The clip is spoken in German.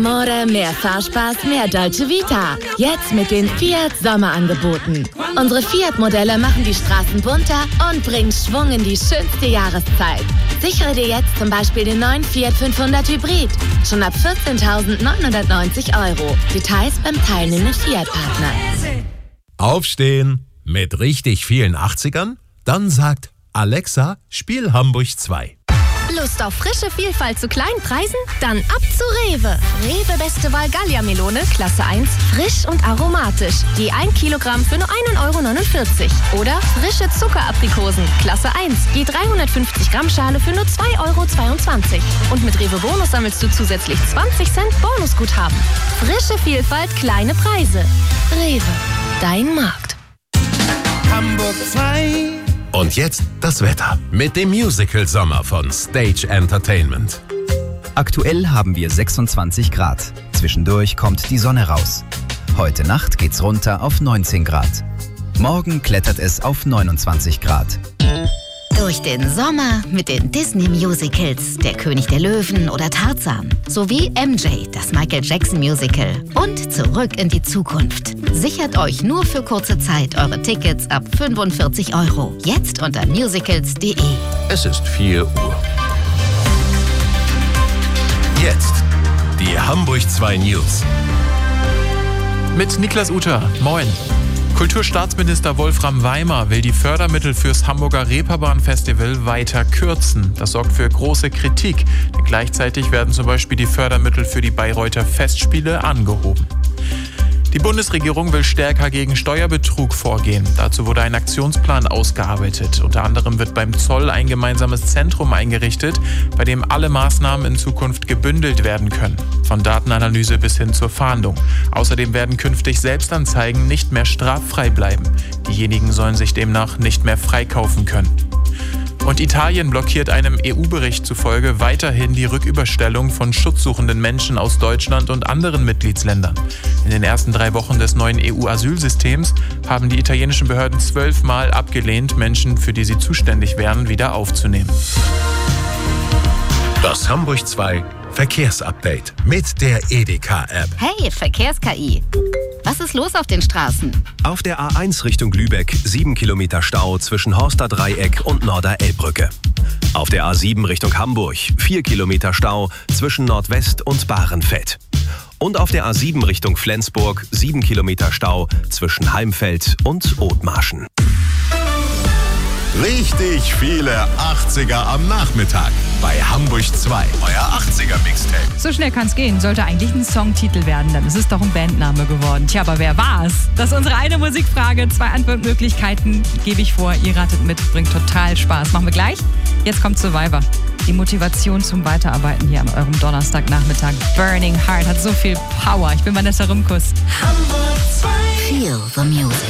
More, mehr Fahrspaß, mehr Dolce Vita. Jetzt mit den Fiat Sommerangeboten. Unsere Fiat-Modelle machen die Straßen bunter und bringen Schwung in die schönste Jahreszeit. Sichere dir jetzt zum Beispiel den neuen Fiat 500 Hybrid. Schon ab 14.990 €. Details beim teilnehmenden Fiat-Partner. Aufstehen mit richtig vielen 80ern? Dann sagt Alexa, spiel Hamburg 2. Lust auf frische Vielfalt zu kleinen Preisen? Dann ab zu Rewe. Rewe Beste Wahl Gallia-Melone, Klasse 1, frisch und aromatisch. Je 1 Kilogramm für nur 1,49 €. Oder frische Zuckeraprikosen, Klasse 1, je 350 Gramm Schale für nur 2,22 €. Und mit Rewe Bonus sammelst du zusätzlich 20 Cent Bonusguthaben. Frische Vielfalt, kleine Preise. Rewe, dein Markt. Hamburg 2. Und jetzt das Wetter mit dem Musical-Sommer von Stage Entertainment. Aktuell haben wir 26 Grad. Zwischendurch kommt die Sonne raus. Heute Nacht geht's runter auf 19 Grad. Morgen klettert es auf 29 Grad. Durch den Sommer mit den Disney-Musicals, Der König der Löwen oder Tarzan, sowie MJ, das Michael Jackson-Musical und Zurück in die Zukunft. Sichert euch nur für kurze Zeit eure Tickets ab 45 €. Jetzt unter musicals.de. Es ist 4 Uhr. Jetzt die Hamburg 2 News. Mit Niklas Uter. Moin. Kulturstaatsminister Wolfram Weimer will die Fördermittel fürs Hamburger Reeperbahn-Festival weiter kürzen. Das sorgt für große Kritik, denn gleichzeitig werden zum Beispiel die Fördermittel für die Bayreuther Festspiele angehoben. Die Bundesregierung will stärker gegen Steuerbetrug vorgehen. Dazu wurde ein Aktionsplan ausgearbeitet. Unter anderem wird beim Zoll ein gemeinsames Zentrum eingerichtet, bei dem alle Maßnahmen in Zukunft gebündelt werden können. Von Datenanalyse bis hin zur Fahndung. Außerdem werden künftig Selbstanzeigen nicht mehr straffrei bleiben. Diejenigen sollen sich demnach nicht mehr freikaufen können. Und Italien blockiert einem EU-Bericht zufolge weiterhin die Rücküberstellung von schutzsuchenden Menschen aus Deutschland und anderen Mitgliedsländern. In den ersten 3 Wochen des neuen EU-Asylsystems haben die italienischen Behörden 12 Mal abgelehnt, Menschen, für die sie zuständig wären, wieder aufzunehmen. Das Hamburg 2 Verkehrsupdate mit der Edeka-App. Hey, Verkehrs-KI. Was ist los auf den Straßen? Auf der A1 Richtung Lübeck 7 Kilometer Stau zwischen Horster Dreieck und Norder-Elbbrücke. Auf der A7 Richtung Hamburg 4 Kilometer Stau zwischen Nordwest und Bahrenfeld. Und auf der A7 Richtung Flensburg 7 Kilometer Stau zwischen Heimfeld und Othmarschen. Richtig viele 80er am Nachmittag bei Hamburg 2, euer 80er-Mixtape. So schnell kann's gehen. Sollte eigentlich ein Songtitel werden, dann ist es doch ein Bandname geworden. Tja, aber wer war's? Das ist unsere eine Musikfrage. 2 Antwortmöglichkeiten gebe ich vor. Ihr ratet mit, bringt total Spaß. Machen wir gleich. Jetzt kommt Survivor. Die Motivation zum Weiterarbeiten hier an eurem Donnerstagnachmittag. Burning Heart hat so viel Power. Ich bin Vanessa Rümkus. Feel the music.